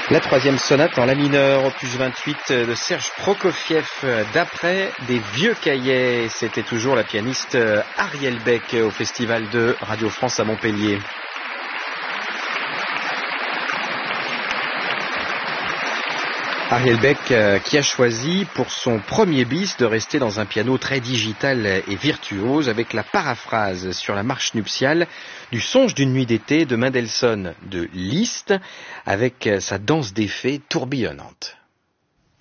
La troisième sonate en la mineur, opus 28 de Serge Prokofiev, d'après des vieux cahiers. C'était toujours la pianiste Ariel Beck au Festival de Radio France à Montpellier. Ariel Beck qui a choisi pour son premier bis de rester dans un piano très digital et virtuose avec la paraphrase sur la marche nuptiale du Songe d'une nuit d'été de Mendelssohn de Liszt avec sa danse d'effet tourbillonnante.